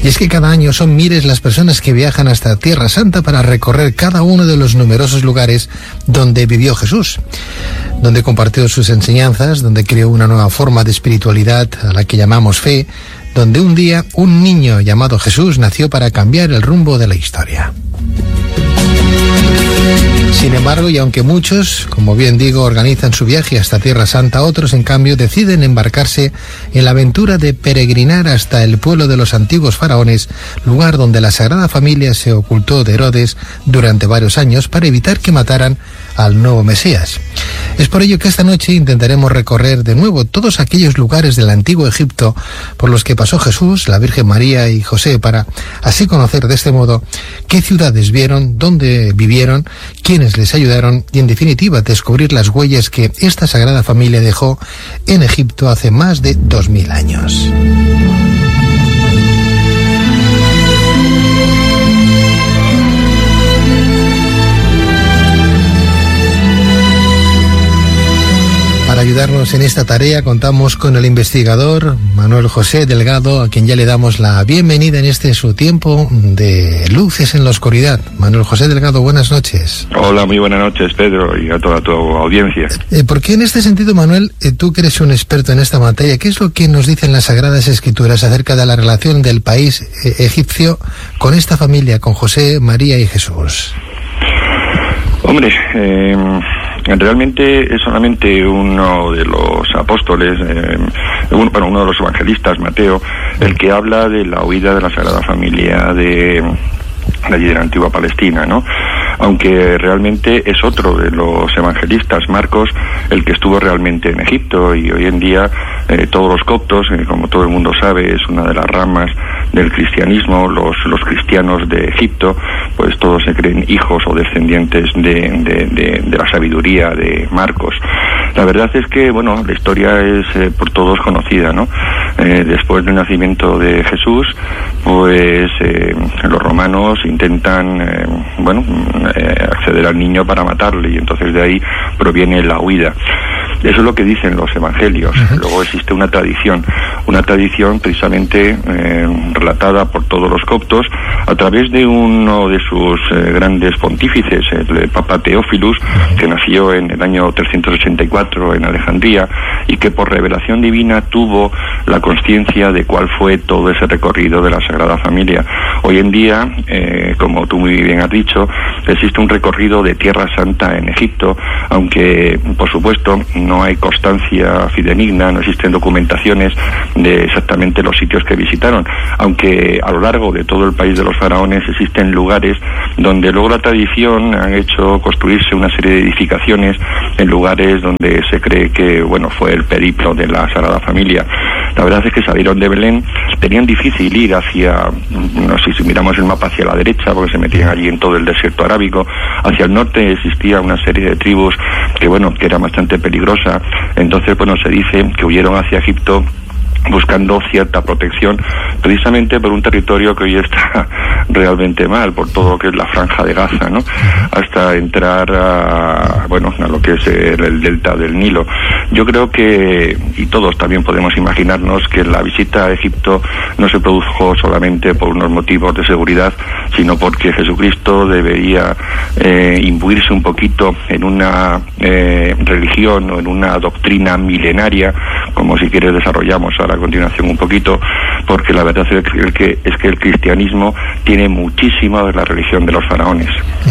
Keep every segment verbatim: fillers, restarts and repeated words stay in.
Y es que cada año son miles las personas que viajan hasta Tierra Santa para recorrer cada uno de los numerosos lugares donde vivió Jesús, donde compartió sus enseñanzas, donde creó una nueva forma de espiritualidad a la que llamamos fe, donde un día un niño llamado Jesús nació para cambiar el rumbo de la historia. Sin embargo, y aunque muchos, como bien digo, organizan su viaje hasta Tierra Santa, otros, en cambio, deciden embarcarse en la aventura de peregrinar hasta el pueblo de los antiguos faraones, lugar donde la Sagrada Familia se ocultó de Herodes durante varios años para evitar que mataran al nuevo Mesías. Es por ello que esta noche intentaremos recorrer de nuevo todos aquellos lugares del antiguo Egipto por los que pasó Jesús, la Virgen María y José, para así conocer de este modo qué ciudades vieron, dónde vivieron, quiénes les ayudaron y, en definitiva, descubrir las huellas que esta Sagrada Familia dejó en Egipto hace más de dos mil años. Para ayudarnos en esta tarea contamos con el investigador Manuel José Delgado, a quien ya le damos la bienvenida en este su tiempo de Luces en la Oscuridad. Manuel José Delgado, buenas noches. Hola, muy buenas noches, Pedro, y a toda tu audiencia. Eh, ¿Por qué en este sentido, Manuel, eh, tú que eres un experto en esta materia, qué es lo que nos dicen las Sagradas Escrituras acerca de la relación del país eh, egipcio con esta familia, con José, María y Jesús? Hombre, eh... realmente es solamente uno de los apóstoles, eh, uno, bueno, uno de los evangelistas, Mateo, el que habla de la huida de la Sagrada Familia de, de allí de la antigua Palestina, ¿no? Aunque realmente es otro de los evangelistas, Marcos, el que estuvo realmente en Egipto, y hoy en día eh, todos los coptos, eh, como todo el mundo sabe, es una de las ramas del cristianismo. Los, los cristianos de Egipto, pues todos se creen hijos o descendientes de, de, de, de la sabiduría de Marcos. La verdad es que, bueno, la historia es eh, por todos conocida, ¿no? Eh, después del nacimiento de Jesús, pues eh, los romanos intentan, eh, bueno, eh, acceder al niño para matarle, y entonces de ahí proviene la huida. Eso es lo que dicen los evangelios. Uh-huh. Luego existe una tradición, una tradición precisamente eh, relatada por todos los coptos a través de uno de sus eh, grandes pontífices, el Papa Teófilus, que nació en el año trescientos ochenta y cuatro en Alejandría, y que por revelación divina tuvo la conciencia de cuál fue todo ese recorrido de la Sagrada Familia. Hoy en día, eh, como tú muy bien has dicho, existe un recorrido de Tierra Santa en Egipto, aunque, por supuesto, no hay constancia fidedigna, no existen documentaciones de exactamente los sitios que visitaron, aunque a lo largo de todo el país de los faraones existen lugares donde luego la tradición ha hecho construirse una serie de edificaciones en lugares donde se cree que, bueno, fue el periplo de la Sagrada Familia. La verdad es que salieron de Belén, tenían difícil ir hacia, no sé si miramos el mapa hacia la derecha, porque se metían allí en todo el desierto arábigo. Hacia el norte existía una serie de tribus que, bueno, que era bastante peligrosa. Entonces, bueno, se dice que huyeron hacia Egipto buscando cierta protección, precisamente por un territorio que hoy está realmente mal, por todo lo que es la franja de Gaza, ¿no? Hasta entrar a, bueno, a lo que es el, el delta del Nilo. Yo creo que, y todos también podemos imaginarnos, que la visita a Egipto no se produjo solamente por unos motivos de seguridad, sino porque Jesucristo debería eh, imbuirse un poquito en una eh, religión o en una doctrina milenaria, como si quieres desarrollamos ahora a continuación un poquito, porque la verdad es que, es que el cristianismo tiene muchísimo de la religión de los faraones.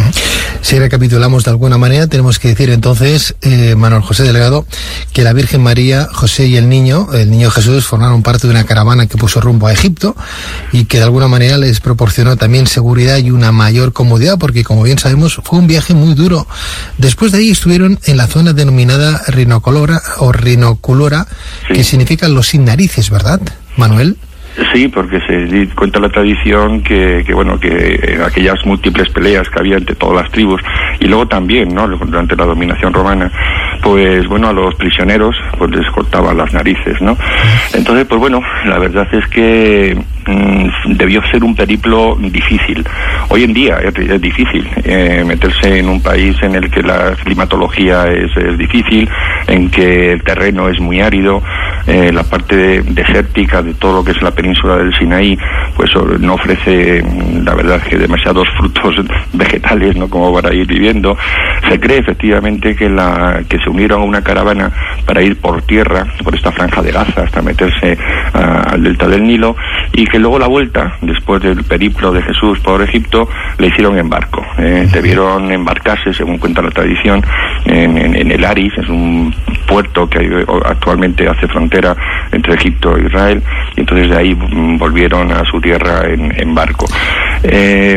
Si recapitulamos de alguna manera, tenemos que decir entonces, eh, Manuel José Delgado, que la Virgen María, José y el niño, el niño Jesús, formaron parte de una caravana que puso rumbo a Egipto y que de alguna manera les proporcionó también seguridad y una mayor comodidad, porque, como bien sabemos, fue un viaje muy duro. Después de ahí estuvieron en la zona denominada Rinocolora o Rinoculora, sí, que significa los sin narices, ¿verdad, Manuel? Sí, porque se cuenta la tradición que, que bueno, que en aquellas múltiples peleas que había entre todas las tribus, y luego también, ¿no?, durante la dominación romana, pues bueno, a los prisioneros pues les cortaban las narices, ¿no? Entonces, pues bueno, la verdad es que mmm, debió ser un periplo difícil. Hoy en día es, es difícil eh, meterse en un país en el que la climatología es, es difícil, en que el terreno es muy árido, eh, la parte de, desértica de todo lo que es la península del Sinaí, pues no ofrece, la verdad, que demasiados frutos vegetales, ¿no?, como para ir viviendo. Se cree efectivamente que la que se unieron a una caravana para ir por tierra, por esta franja de Gaza, hasta meterse uh, al delta del Nilo, y que luego la vuelta, después del periplo de Jesús por Egipto, la hicieron en barco. Eh, debieron embarcarse, según cuenta la tradición, en, en, en el Aris, es un puerto que hay, actualmente hace frontera entre Egipto e Israel, y entonces de ahí volvieron a su tierra en, en barco. Eh,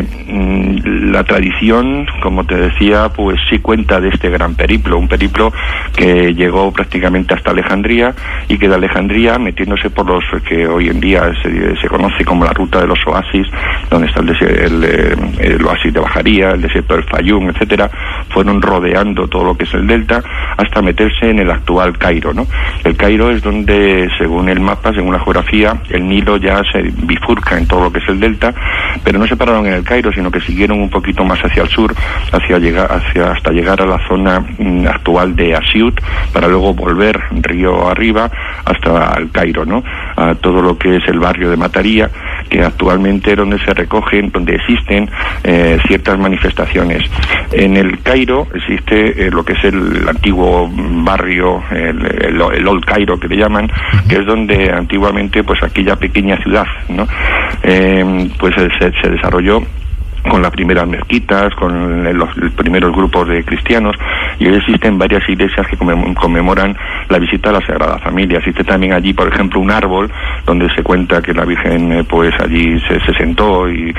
la tradición, como te decía, pues sí cuenta de este gran periplo, un periplo que llegó prácticamente hasta Alejandría, y que de Alejandría, metiéndose por los que hoy en día se, se conoce como la ruta de los oasis, donde está el, el, el oasis de Bajaría, el desierto del Fayum, etcétera, fueron rodeando todo lo que es el delta hasta meterse en el actual Cairo, ¿no? El Cairo es donde, según el mapa, según la geografía, el Nilo ya se bifurca en todo lo que es el delta, pero no se pararon en el Cairo, sino que siguieron un poquito más hacia el sur, hacia llegar, hacia, hasta llegar a la zona mm, actual de Asiut, para luego volver río arriba hasta el Cairo, ¿no? A todo lo que es el barrio de Mataría, que actualmente es donde se recogen, donde existen eh, ciertas manifestaciones. En el Cairo existe eh, lo que es el antiguo barrio, el, el, el Old Cairo, que le llaman, que es donde antiguamente, pues aquella pequeña ciudad, ¿no? Eh, pues se, se desarrolló con las primeras mezquitas, con los, los primeros grupos de cristianos, y hoy existen varias iglesias que conmemoran la visita a la Sagrada Familia. Existe también allí, por ejemplo, un árbol donde se cuenta que la Virgen pues allí se, se sentó y,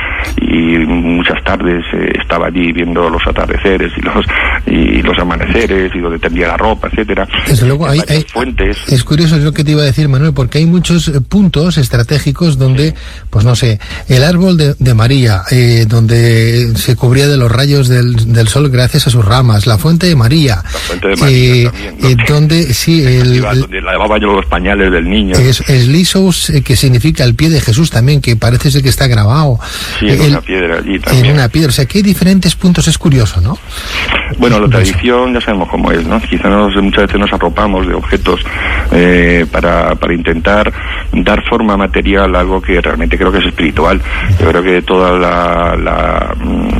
y muchas tardes eh, estaba allí viendo los atardeceres y los y los amaneceres, y donde tendía la ropa, etcétera. Desde luego hay, hay fuentes. Es curioso, es lo que te iba a decir, Manuel, porque hay muchos puntos estratégicos donde, pues no sé, el árbol de, de María, eh, donde se cubría de los rayos del, del sol gracias a sus ramas, la fuente de María, la fuente de María eh, también, ¿no? eh, donde sí el, iba, el donde lavaba yo los pañales del niño, es, es lisos, eh, que significa el pie de Jesús también, que parece ser que está grabado sí, en el, una piedra allí también. En una piedra, o sea que hay diferentes puntos, es curioso, ¿no? Bueno, la tradición ya sabemos cómo es, ¿no? Quizá nos, muchas veces nos arropamos de objetos eh, para, para intentar dar forma material a algo que realmente creo que es espiritual. Yo creo que toda la, la,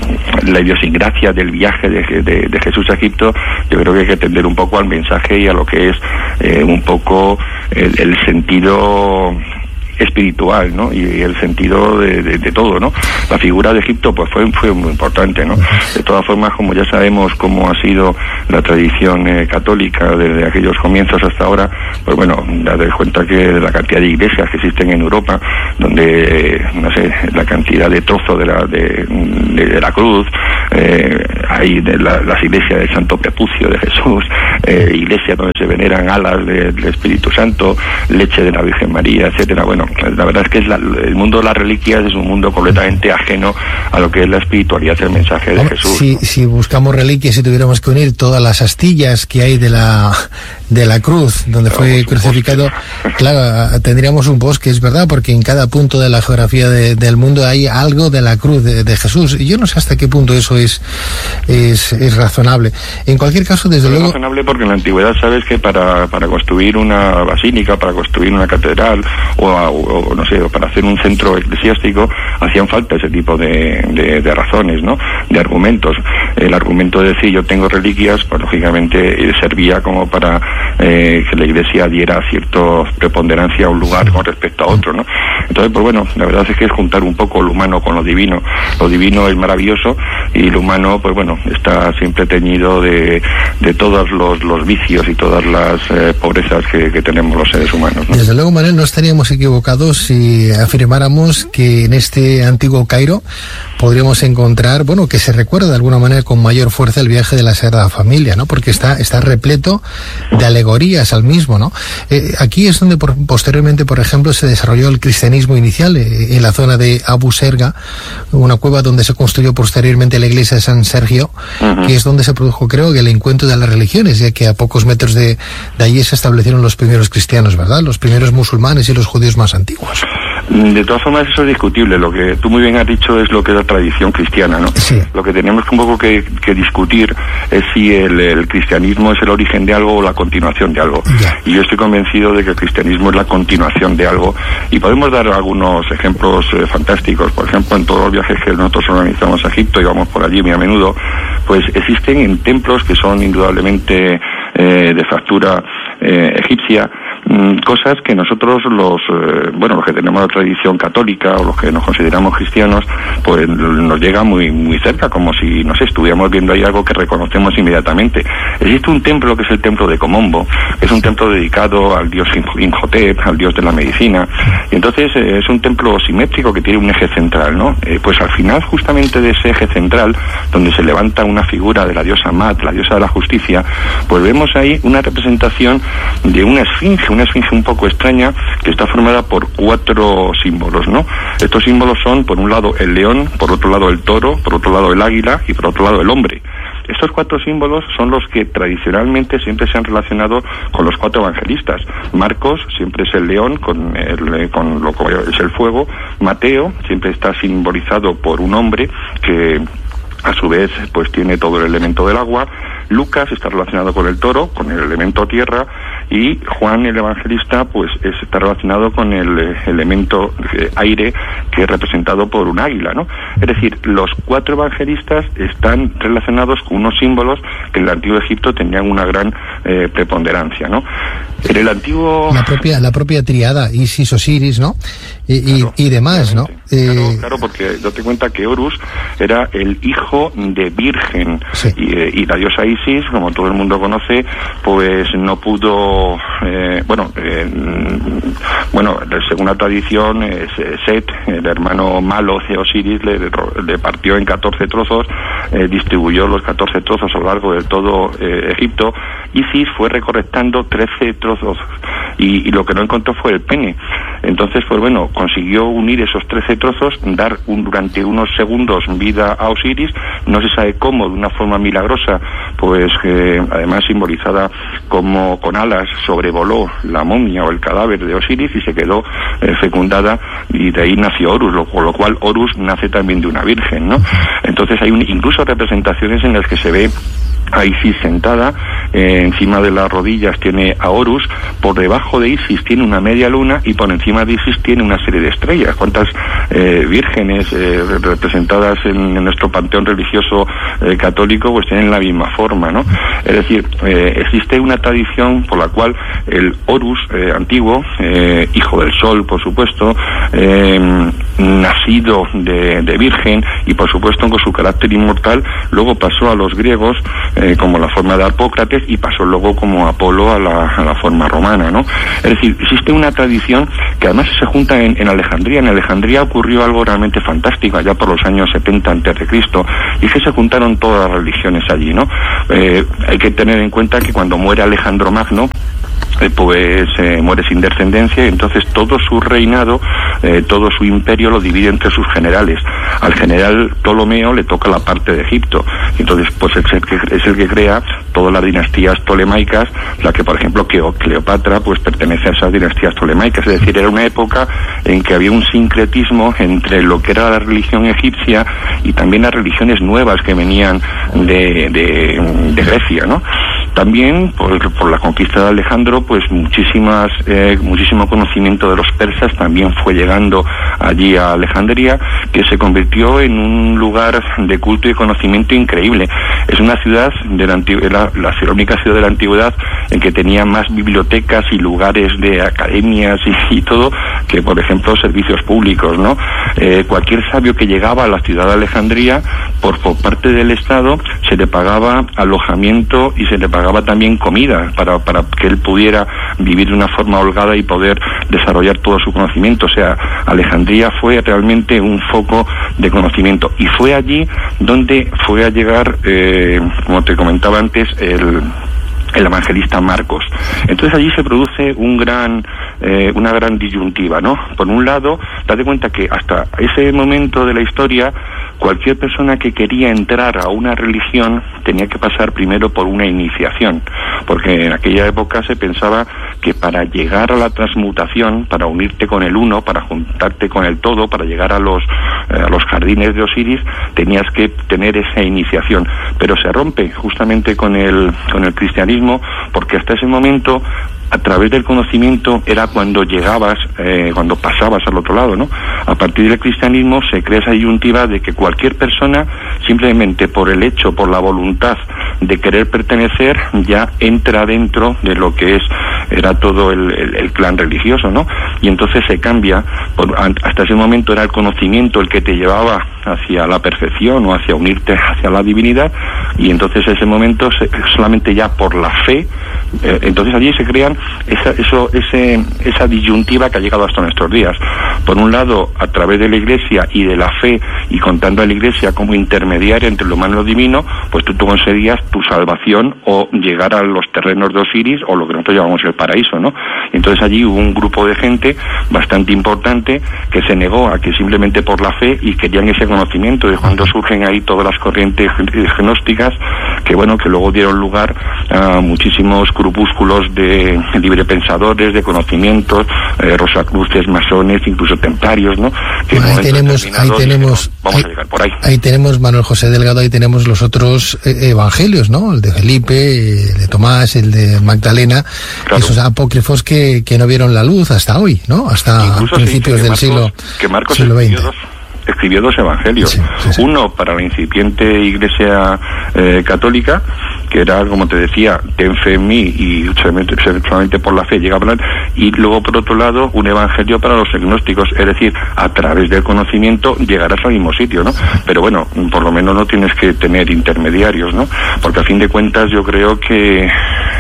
la idiosincrasia del viaje de, de, de Jesús a Egipto, yo creo que hay que atender un poco al mensaje y a lo que es eh, un poco el, el sentido espiritual, ¿no? Y el sentido de, de, de todo, ¿no? La figura de Egipto pues fue, fue muy importante, ¿no? De todas formas, como ya sabemos cómo ha sido la tradición eh, católica desde aquellos comienzos hasta ahora, pues bueno, date cuenta que la cantidad de iglesias que existen en Europa, donde, eh, no sé, la cantidad de trozos de la, de, de, de la cruz, eh, hay de la, las iglesias del Santo Prepucio de Jesús, eh, iglesias donde se veneran alas de, del Espíritu Santo, leche de la Virgen María, etcétera. Bueno, la verdad es que es la, el mundo de las reliquias es un mundo completamente ajeno a lo que es la espiritualidad del mensaje de Jesús. Si, ¿no? si buscamos reliquias, si tuviéramos que unir todas las astillas que hay de la de la cruz donde claro, fue crucificado, claro, tendríamos un bosque, es verdad, porque en cada punto de la geografía de, del mundo hay algo de la cruz de, de Jesús, y yo no sé hasta qué punto eso es es, es razonable. En cualquier caso, desde Pero luego... Es razonable porque en la antigüedad sabes que para, para construir una basílica, para construir una catedral, o, o, o no sé, o para hacer un centro eclesiástico, hacían falta ese tipo de, de, de razones, ¿no? De argumentos. El argumento de decir yo tengo reliquias, pues lógicamente eh, servía como para eh, que la Iglesia diera cierta preponderancia a un lugar con respecto a otro, ¿no? Entonces, pues bueno, la verdad es que es juntar un poco lo humano con lo divino. Lo divino es maravilloso y lo humano, pues bueno, está siempre teñido de, de todos los, los vicios y todas las eh, pobrezas que, que tenemos los seres humanos, ¿no? Desde luego, Manuel, no estaríamos equivocados si afirmáramos que en este antiguo Cairo podríamos encontrar, bueno, que se recuerda de alguna manera con mayor fuerza el viaje de la Sagrada Familia, ¿no? Porque está, está repleto de alegorías al mismo, ¿no? Eh, aquí es donde por, posteriormente, por ejemplo, se desarrolló el cristianismo inicial, eh, en la zona de Abu Serga, una cueva donde se construyó posteriormente la iglesia de San Sergio, uh-huh. que es donde se produjo, creo, que el encuentro de las religiones, ya que a pocos metros de, de allí se establecieron los primeros cristianos, ¿verdad? Los primeros musulmanes y los judíos más antiguos. De todas formas, eso es discutible. Lo que tú muy bien has dicho es lo que es la tradición cristiana, ¿no? Sí. Lo que tenemos un poco que, que discutir es si el, el cristianismo es el origen de algo o la continuación de algo. Ya. Y yo estoy convencido de que el cristianismo es la continuación de algo. Y podemos dar algunos ejemplos eh, fantásticos. Por ejemplo, en todos los viajes que nosotros organizamos a Egipto y vamos por allí muy a menudo, pues existen en templos que son indudablemente eh, de factura eh, egipcia, cosas que nosotros los eh, bueno los que tenemos la tradición católica o los que nos consideramos cristianos, pues nos llega muy muy cerca, como si no sé estuviéramos viendo ahí algo que reconocemos inmediatamente. Existe un templo que es el templo de Komombo, que es un templo dedicado al dios Imhotep, al dios de la medicina, y entonces eh, es un templo simétrico que tiene un eje central, ¿no? Eh, pues al final justamente de ese eje central, donde se levanta una figura de la diosa Mat, la diosa de la justicia, pues vemos ahí una representación de una esfinge, una esfinge un poco extraña que está formada por cuatro símbolos, ¿no? Estos símbolos son, por un lado, el león, por otro lado, el toro, por otro lado, el águila y por otro lado, el hombre. Estos cuatro símbolos son los que tradicionalmente siempre se han relacionado con los cuatro evangelistas. Marcos siempre es el león con, el, con lo que es el fuego. Mateo siempre está simbolizado por un hombre que a su vez pues tiene todo el elemento del agua. Lucas está relacionado con el toro, con el elemento tierra, y Juan el evangelista pues es, está relacionado con el eh, elemento eh, aire, que es representado por un águila, ¿no? Es decir, los cuatro evangelistas están relacionados con unos símbolos que en el antiguo Egipto tenían una gran eh, preponderancia, ¿no? En el antiguo... La propia, la propia triada, Isis, Osiris, ¿no? Y, claro, y, y demás, ¿no? Eh... Claro, claro, porque date cuenta que Horus era el hijo de Virgen, sí. y, eh, y la diosa Isis, como todo el mundo conoce, pues no pudo, eh, bueno, eh, bueno, según la tradición, eh, Set, el hermano malo de Osiris, le, le partió en catorce trozos, eh, distribuyó los catorce trozos a lo largo de todo eh, Egipto. Isis fue recolectando trece trozos y, y lo que no encontró fue el pene. Entonces, pues bueno, consiguió unir esos trece trozos, dar un, durante unos segundos vida a Osiris, no se sabe cómo, de una forma milagrosa, pues eh, además simbolizada como con alas, sobrevoló la momia o el cadáver de Osiris y se quedó eh, fecundada, y de ahí nació Horus, lo, con lo cual Horus nace también de una virgen, ¿no? Entonces hay un, incluso representaciones en las que se ve a Isis sentada, eh, encima de las rodillas tiene a Horus, por debajo de Isis tiene una media luna y por encima de Isis tiene una serie de estrellas. ¿Cuántas eh, vírgenes eh, representadas en, en nuestro panteón religioso eh, católico pues tienen la misma forma, ¿no? Es decir, eh, existe una tradición por la cual el Horus eh, antiguo, eh, hijo del sol, por supuesto, eh, nacido de, de virgen y por supuesto con su carácter inmortal, luego pasó a los griegos Eh, como la forma de Apócrates y pasó luego como Apolo a la, a la forma romana, ¿no? Es decir, existe una tradición que además se junta en, en Alejandría. En Alejandría ocurrió algo realmente fantástico allá por los años setenta antes de Cristo, y es que se juntaron todas las religiones allí, ¿no? Eh, hay que tener en cuenta que cuando muere Alejandro Magno, Eh, pues eh, muere sin descendencia, y entonces todo su reinado, eh, todo su imperio lo divide entre sus generales. Al general Ptolomeo le toca la parte de Egipto, y entonces pues es el que, es el que crea todas las dinastías ptolemaicas, la que por ejemplo Cleopatra pues pertenece a esas dinastías ptolemaicas. Es decir, era una época en que había un sincretismo entre lo que era la religión egipcia y también las religiones nuevas que venían de, de, de Grecia, ¿no? También por, por la conquista de Alejandro, pues muchísimas eh, muchísimo conocimiento de los persas también fue llegando allí a Alejandría, que se convirtió en un lugar de culto y conocimiento increíble. Es una ciudad de la antigüedad, la, la única ciudad de la antigüedad en que tenía más bibliotecas y lugares de academias y, y todo que, por ejemplo, servicios públicos, ¿no? Eh, cualquier sabio que llegaba a la ciudad de Alejandría, por, por parte del Estado, se le pagaba alojamiento y se le pagaba también comida para, para que él pudiera vivir de una forma holgada y poder desarrollar todo su conocimiento. O sea, Alejandría fue realmente un foco de conocimiento, y fue allí donde fue a llegar, eh, como te comentaba antes, el el evangelista Marcos. Entonces allí se produce un gran eh, una gran disyuntiva, ¿no? Por un lado Date cuenta que hasta ese momento de la historia, cualquier persona que quería entrar a una religión tenía que pasar primero por una iniciación, porque en aquella época se pensaba que para llegar a la transmutación, para unirte con el uno, para juntarte con el todo, para llegar a los eh, a los jardines de Osiris, tenías que tener esa iniciación. Pero se rompe justamente con el con el cristianismo, porque hasta ese momento, a través del conocimiento, era cuando llegabas, eh, cuando pasabas al otro lado, ¿no? A partir del cristianismo se crea esa disyuntiva de que cualquier persona, simplemente por el hecho, por la voluntad de querer pertenecer, ya entra dentro de lo que es era todo el, el, el clan religioso, ¿no? Y entonces se cambia, por, hasta ese momento era el conocimiento el que te llevaba hacia la perfección o hacia unirte hacia la divinidad, y entonces ese momento se, solamente ya por la fe, eh, entonces allí se crean esa, eso, ese, esa disyuntiva que ha llegado hasta nuestros días. Por un lado, a través de la Iglesia y de la fe, y contando a la Iglesia como intermediaria entre lo humano y lo divino, pues tú, tú conseguías tu salvación o llegar a los terrenos de Osiris, o lo que nosotros llamamos el paraíso, ¿no? Entonces allí hubo un grupo de gente bastante importante que se negó a que simplemente por la fe, y querían ese conocimiento, de cuando surgen ahí todas las corrientes gnósticas, que bueno, que luego dieron lugar a muchísimos grupúsculos de librepensadores, de conocimientos, eh, rosacruces, masones, incluso templarios, ¿no? Que bueno, ahí tenemos, ahí tenemos, vamos ahí, a llegar por ahí. Ahí tenemos, Manuel José Delgado, ahí tenemos los otros eh, evangelios, ¿no? El de Felipe, el de Tomás, el de Magdalena, claro. Esos apócrifos que, que no vieron la luz hasta hoy, ¿no? Hasta incluso principios del Marcos, siglo, que Marcos siglo veinte. Dos, escribió dos evangelios, sí, sí, sí. Uno para la incipiente Iglesia eh, católica, que era, como te decía, ten fe en mí y solamente, solamente por la fe llega a hablar, y luego por otro lado un evangelio para los agnósticos, es decir, a través del conocimiento llegarás al mismo sitio, ¿no? Pero bueno, por lo menos no tienes que tener intermediarios, ¿no? Porque a fin de cuentas yo creo que,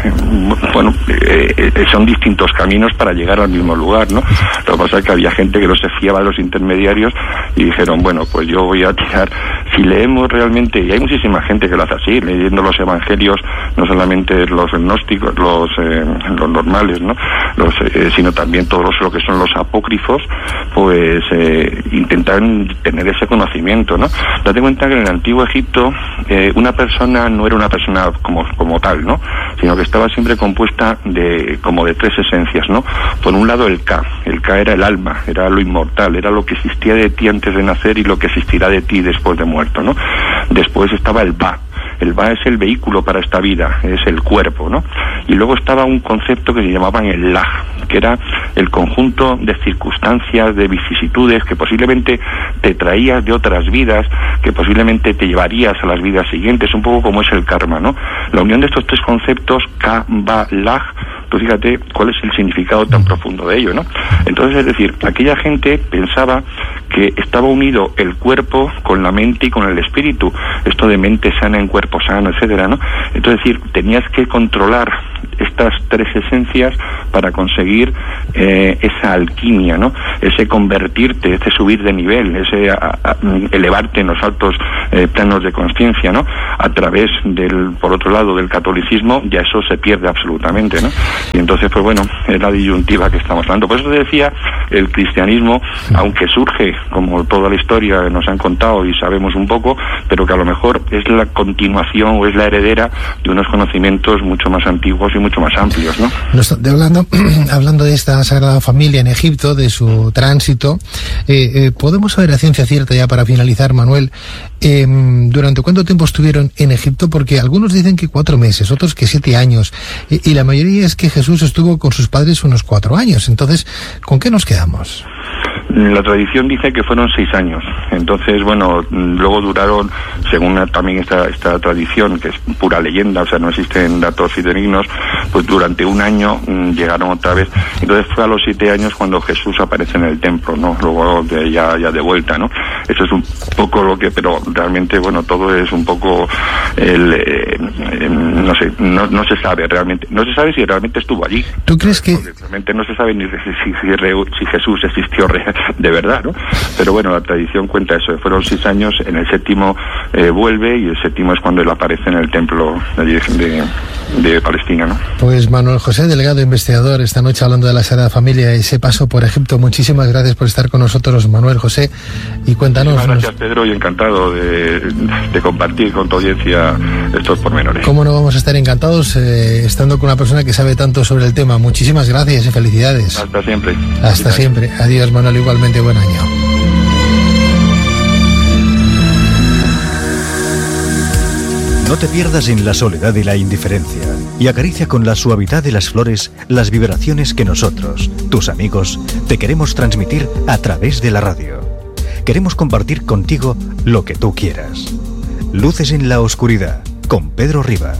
bueno, eh, son distintos caminos para llegar al mismo lugar, ¿no? Lo que pasa es que había gente que no se fiaba de los intermediarios y dijeron, bueno, pues yo voy a tirar, si leemos realmente, y hay muchísima gente que lo hace así, leyendo los evangelios, no solamente los gnósticos, los eh, los normales, ¿no? Los, eh, sino también todos lo que son los apócrifos, pues eh, intentan tener ese conocimiento, ¿no? Date cuenta que en el antiguo Egipto eh, una persona no era una persona como como tal, ¿no? Sino que estaba siempre compuesta de como de tres esencias, ¿no? Por un lado el Ka, el Ka era el alma, era lo inmortal, era lo que existía de ti antes de nacer y lo que existirá de ti después de muerto, ¿no? Después estaba el Ba. El Ba es el vehículo para esta vida, es el cuerpo, ¿no? Y luego estaba un concepto que se llamaban el Lag, que era el conjunto de circunstancias, de vicisitudes que posiblemente te traías de otras vidas, que posiblemente te llevarías a las vidas siguientes, un poco como es el karma, ¿no? La unión de estos tres conceptos, Ka, Ba, Lag, pues fíjate cuál es el significado tan profundo de ello, ¿no? Entonces, es decir, aquella gente pensaba que estaba unido el cuerpo con la mente y con el espíritu, esto de mente sana en cuerpo sano, etcétera, ¿no? Entonces, es decir, tenías que controlar estas tres esencias para conseguir eh, esa alquimia, ¿no? Ese convertirte, ese subir de nivel, ese a, a, elevarte en los altos eh, planos de conciencia, ¿no? A través del, por otro lado, del catolicismo, ya eso se pierde absolutamente, ¿no? Y entonces, pues bueno, es la disyuntiva que estamos hablando. Por eso te decía, el cristianismo, aunque surge, como toda la historia que nos han contado y sabemos un poco, pero que a lo mejor es la continuación o es la heredera de unos conocimientos mucho más antiguos y mucho más amplios, ¿no? De hablando, hablando de esta Sagrada Familia en Egipto, de su tránsito, eh, eh, ¿podemos saber a ciencia cierta, ya para finalizar, Manuel, eh, durante cuánto tiempo estuvieron en Egipto? Porque algunos dicen que cuatro meses, otros que siete años, y, y la mayoría es que Jesús estuvo con sus padres unos cuatro años. Entonces, ¿con qué nos quedamos? La tradición dice que fueron seis años. Entonces, bueno, luego duraron, según también esta esta tradición, que es pura leyenda, o sea, no existen datos fidedignos, pues durante un año mmm, llegaron otra vez. Entonces fue a los siete años cuando Jesús aparece en el templo, ¿no? Luego de, ya, ya de vuelta, ¿no? Eso es un poco lo que, pero realmente, bueno, todo es un poco el, eh, eh, no sé, no, no se sabe realmente, no se sabe si realmente estuvo allí. ¿Tú crees que...? Porque realmente no se sabe ni si, si, si, si Jesús existió real, de verdad, ¿no? Pero bueno, la tradición cuenta eso, fueron seis años, en el séptimo eh, vuelve, y el séptimo es cuando él aparece en el templo de allí de de Palestina, ¿no? Pues Manuel José Delgado, investigador, esta noche hablando de la Sagrada Familia y ese paso por Egipto. Muchísimas gracias por estar con nosotros, Manuel José, y cuéntanos. Muchas gracias, Pedro, y encantado de, de compartir con tu audiencia estos pormenores. ¿Cómo no vamos a estar encantados eh, estando con una persona que sabe tanto sobre el tema? Muchísimas gracias y felicidades. Hasta siempre. Hasta siempre. Adiós, Manuel, igualmente buen año. No te pierdas en la soledad y la indiferencia y acaricia con la suavidad de las flores las vibraciones que nosotros, tus amigos, te queremos transmitir a través de la radio. Queremos compartir contigo lo que tú quieras. Luces en la oscuridad, con Pedro Riba.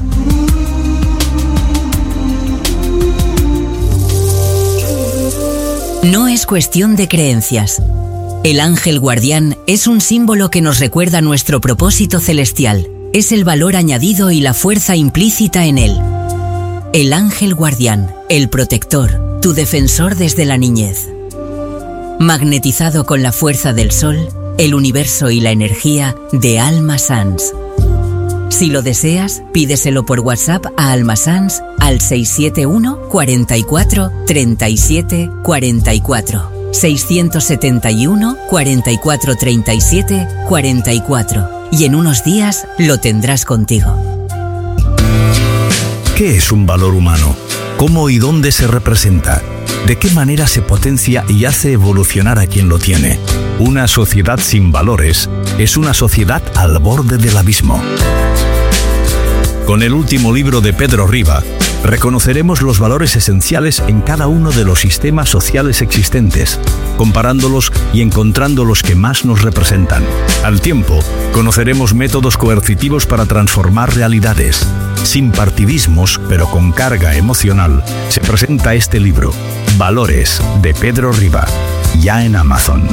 No es cuestión de creencias. El ángel guardián es un símbolo que nos recuerda nuestro propósito celestial. Es el valor añadido y la fuerza implícita en él. El ángel guardián, el protector, tu defensor desde la niñez. Magnetizado con la fuerza del sol, el universo y la energía de Alma Sans. Si lo deseas, pídeselo por WhatsApp a Alma Sans al seis siete uno, cuatro cuatro, tres siete cuatro cuatro. seis siete uno, cuatro cuatro, tres siete cuatro cuatro. Y en unos días lo tendrás contigo. ¿Qué es un valor humano? ¿Cómo y dónde se representa? ¿De qué manera se potencia y hace evolucionar a quien lo tiene? Una sociedad sin valores es una sociedad al borde del abismo. Con el último libro de Pedro Riba, reconoceremos los valores esenciales en cada uno de los sistemas sociales existentes, comparándolos y encontrando los que más nos representan. Al tiempo, conoceremos métodos coercitivos para transformar realidades. Sin partidismos, pero con carga emocional, se presenta este libro, Valores, de Pedro Riba, ya en Amazon.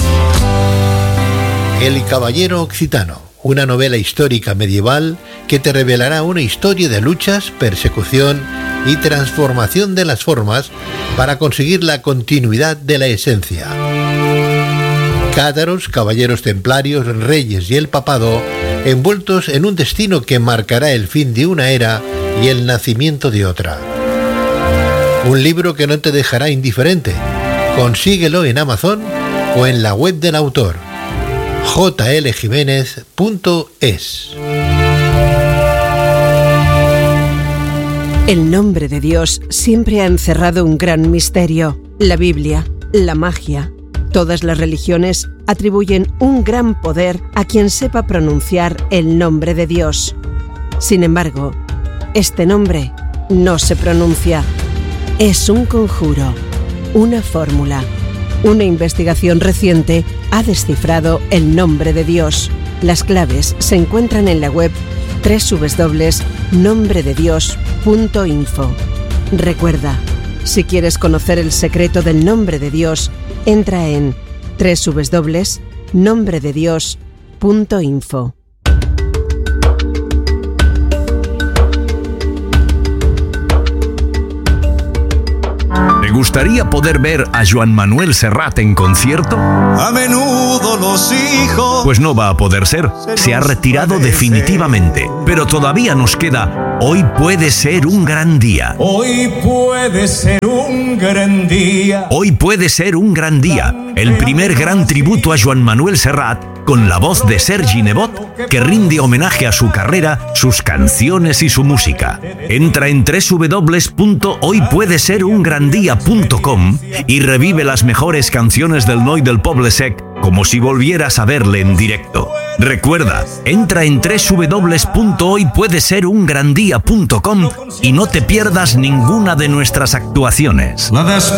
El Caballero Occitano, una novela histórica medieval que te revelará una historia de luchas, persecución y transformación de las formas para conseguir la continuidad de la esencia. Cátaros, caballeros templarios, reyes y el papado, envueltos en un destino que marcará el fin de una era y el nacimiento de otra. Un libro que no te dejará indiferente. Consíguelo en Amazon o en la web del autor, j l jiménez punto es. El nombre de Dios siempre ha encerrado un gran misterio. La Biblia, la magia. Todas las religiones atribuyen un gran poder a quien sepa pronunciar el nombre de Dios. Sin embargo, este nombre no se pronuncia. Es un conjuro, una fórmula. Una investigación reciente ha descifrado el nombre de Dios. Las claves se encuentran en la web doble u doble u doble u punto nombre de dios punto info. Recuerda, si quieres conocer el secreto del nombre de Dios, entra en doble u doble u doble u punto nombre de dios punto info. ¿Te gustaría poder ver a Joan Manuel Serrat en concierto? A menudo los hijos... Pues no va a poder ser. Se ha retirado definitivamente. Pero todavía nos queda Hoy puede ser un gran día. Hoy puede ser un gran día. Hoy puede ser un gran día. El primer gran tributo a Joan Manuel Serrat, con la voz de Sergi Nebot, que rinde homenaje a su carrera, sus canciones y su música. Entra en doble u doble u doble u punto hoy puede ser un gran día punto com y revive las mejores canciones del Noi del Poble Sec como si volvieras a verle en directo. Recuerda, entra en doble u doble u doble u punto hoy puede ser un gran día punto com y no te pierdas ninguna de nuestras actuaciones.